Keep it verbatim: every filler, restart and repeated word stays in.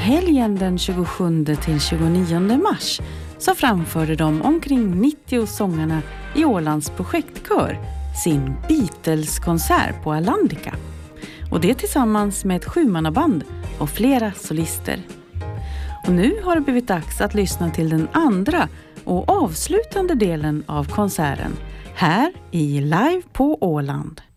Helgen den tjugosjunde till tjugonionde mars så framförde de omkring nittio sångarna i Ålands projektkör sin Beatles-konsert på Alandica. Och det tillsammans med ett sjumannaband och flera solister. Och nu har det blivit dags att lyssna till den andra och avslutande delen av konserten här i Live på Åland.